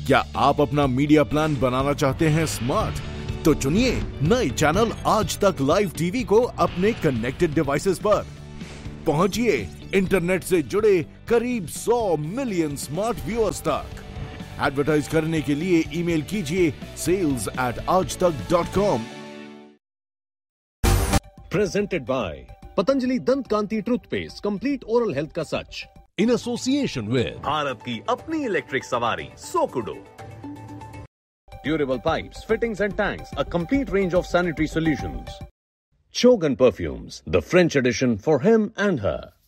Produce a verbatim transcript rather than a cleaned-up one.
क्या आप अपना मीडिया प्लान बनाना चाहते हैं स्मार्ट? तो चुनिए नए चैनल आज तक लाइव टीवी को अपने कनेक्टेड डिवाइसेस पर। पहुंचिए इंटरनेट से जुड़े करीब सौ मिलियन स्मार्ट व्यूअर्स तक। एडवर्टाइज करने के लिए ईमेल कीजिए सेल्स एट आज तक dot com. Presented by Patanjali Dant Kanti Toothpaste, complete oral health का सच, in association with भारत की अपनी इलेक्ट्रिक सवारी सोकुडो। Durable pipes, fittings and tanks, a complete range of sanitary solutions. Chogan Perfumes, the French edition for him and her.